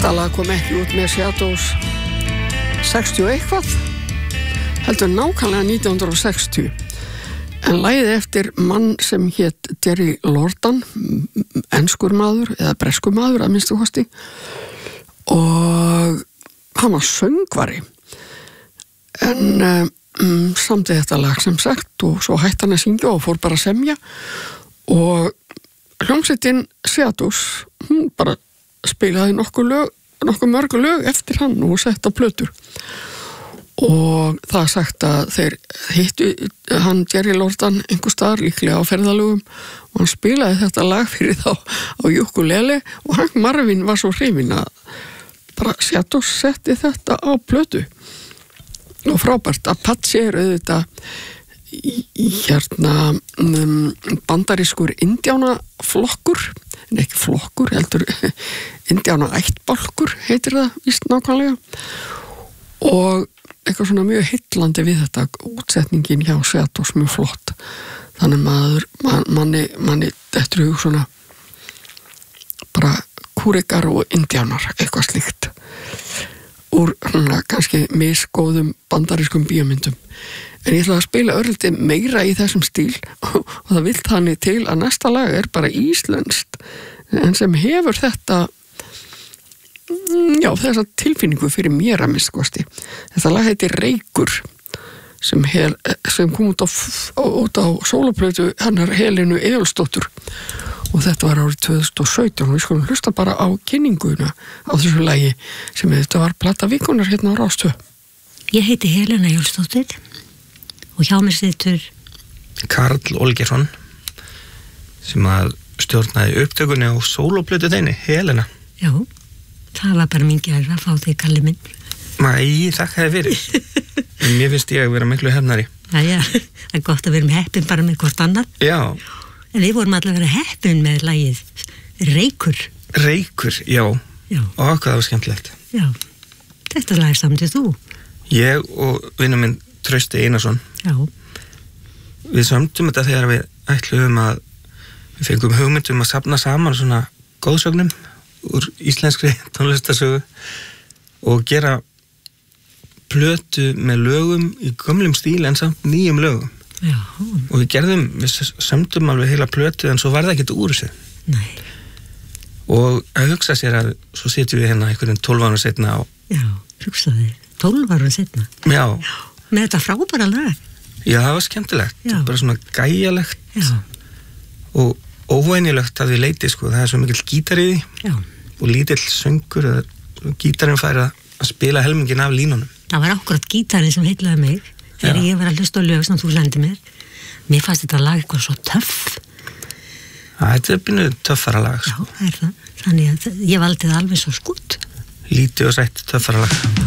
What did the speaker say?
Þetta lag kom ekki út með Shadows 60 eitthvað, heldur nákvæmlega 1960. En lagið eftir mann sem hét Jerry Lordan, enskur maður eða breskur maður að minnstu kosti, og hann var söngvari. En samdi þetta lag sem sagt og svo hætti hann að syngja og fór bara að semja og hljómsveitin Shadows, hún bara spilaði nokkuð mörg lög eftir hann og sett á plötur. Og það sagt að þeir hittu hann Jerry Lordan einhvers staðar líklega á ferðalögum og hann spilaði þetta lag fyrir þá á ukulele og Hank Marvin var svo hrifinn að bara Shadows setti þetta á plötu. Og frábært, Apache auðvitað bandarískur indjánaflokkur, en ekki flokkur, heldur indjánaættbálkur heitir það víst nákvæmlega. Og eitthvað svona mjög heillandi við þetta, útsetningin hjá Shadows mjög flott. Þannig manni dettur hug svona bara kúrikar og indjánar, eitthvað slíkt. Úr kannski misgóðum bandarískum bíómyndum. En ég ætla að spila örlítið meira í þessum stíl og það vill þannig til að næsta lag er bara íslenskt en sem hefur þetta þessa tilfinningu fyrir mér að minnst. Þetta lag heitir Reykur sem kom út á sóloplötu hennar Helenu Eyjólfsdóttur og þetta var árið 2017 og við skulum hlusta bara á kynninguna á þessu lagi sem þetta var plata vikunar hérna á Rás 2. Ég heiti Helena Eyjólfsdóttir og hjá mér situr Karl Olgersson sem að stjórnaði upptökunni á sóloplötu þeinni, Helena. Já, það var bara mín gæra að fá þig, Kalli minn. Þakka þér fyrir. Mér finnst ég að vera miklu hefnari. Jæja, það er gott að vera með heppin bara með hvort annar. Já. En við vorum allavega heppin með lagið Reykur. Reykur, já. Og hvað það var skemmtilegt. Já, þetta lag samtið þú. Ég og vinur minn Trausti Einarsson. Já. Við samtum þetta þegar við ætluðum að við fengum hugmyndum að safna saman svona góðsögnum úr íslenskri tónlistarsögu og gera plötu með lögum í gömlum stíl en samt nýjum lögum. Já. Og við sömdum alveg heila plötu en svo var það ekkert úr þessu. Nei. Og að hugsa sér að svo sitjum við hérna einhverjum 12 árum setna á... Já, hugsaði 12 árum setna. Já. Með þetta frábæra lag. Já, það var skemmtilegt. Já. Bara svona gæjalegt. Já. Og óvenjulegt að við leiti, það er svo mikill gítar í því. Já. Og lítill söngur að gítarinn fær að spila helmingin af línunum. Það var akkurat gítarinn sem heillaði mig þegar ég var að hlusta á lög sem þú sendi mér. Mér fannst þetta lag eitthvað svo töff. Þetta er býnuð töffara lag. Já, það er það. Þannig að ég valdi það alveg svo skutt. Lítið og sætt töffara lag.